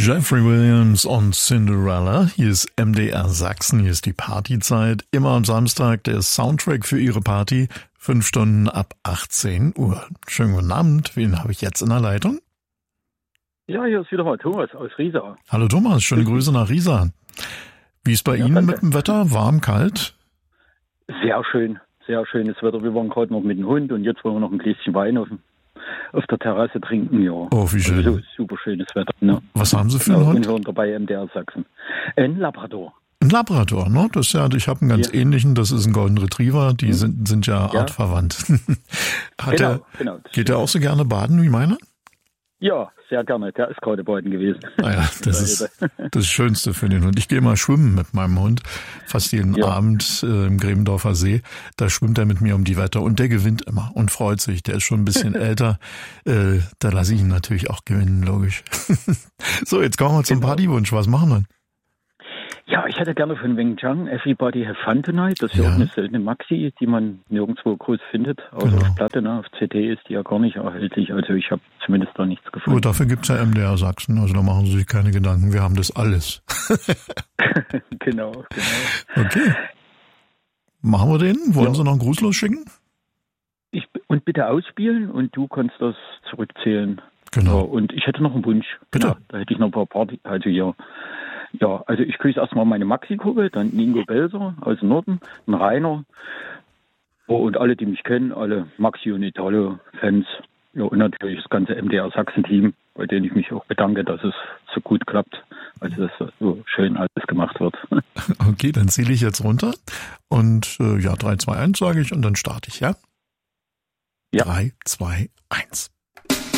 Jeffrey Williams und Cinderella. Hier ist MDR Sachsen, hier ist die Partyzeit. Immer am Samstag der Soundtrack für Ihre Party. 5 Stunden ab 18 Uhr. Schönen guten Abend. Wen habe ich jetzt in der Leitung? Ja, hier ist wieder mal Thomas aus Riesa. Hallo Thomas, schöne Grüße nach Riesa. Wie ist bei Ihnen mit dem Wetter? Warm, kalt? Sehr schön, sehr schönes Wetter. Wir waren gerade noch mit dem Hund und jetzt wollen wir noch ein Gläschen Wein auf der Terrasse trinken. Ja. Oh, wie schön. Also, super schönes Wetter. Ne? Was haben Sie für einen Hund? Und hören dabei MDR Sachsen. Ein Labrador. Ein Labrador, ne? Das ist ja, ich habe einen ganz ähnlichen, das ist ein Golden Retriever, die sind ja artverwandt. Geht der auch so gerne baden wie meiner? Ja, sehr gerne. Der ist gerade baden gewesen. Naja, das ist das Schönste für den Hund. Ich gehe mal schwimmen mit meinem Hund, fast jeden Abend im Gräbendorfer See. Da schwimmt er mit mir um die Wette und der gewinnt immer und freut sich. Der ist schon ein bisschen älter. Da lasse ich ihn natürlich auch gewinnen, logisch. So, jetzt kommen wir zum Partywunsch. Was machen wir? Ja, ich hätte gerne von Wing Chang Everybody Have Fun Tonight. Das ist ja auch eine seltene Maxi, die man nirgendwo groß findet. Außer auf Platte, ne? Auf CD ist die ja gar nicht erhältlich. Also ich habe zumindest da nichts gefunden. Gut, dafür gibt's ja MDR Sachsen. Also da machen Sie sich keine Gedanken. Wir haben das alles. Genau. Okay. Machen wir den? Wollen Sie noch einen Gruß losschicken? Und bitte ausspielen und du kannst das zurückzählen. Genau. Ja, und ich hätte noch einen Wunsch. Bitte. Ja, da hätte ich noch ein paar Party. Also ja. Ja, also ich grüße erstmal meine Maxi-Gruppe, dann Ingo Belser aus dem Norden, einen Rainer und alle, die mich kennen, alle Maxi und Italo-Fans. Ja, und natürlich das ganze MDR Sachsen-Team, bei denen ich mich auch bedanke, dass es so gut klappt, also dass so schön alles gemacht wird. Okay, dann zähle ich jetzt runter und 3, 2, 1 sage ich und dann starte ich, ja? 3, 2, 1.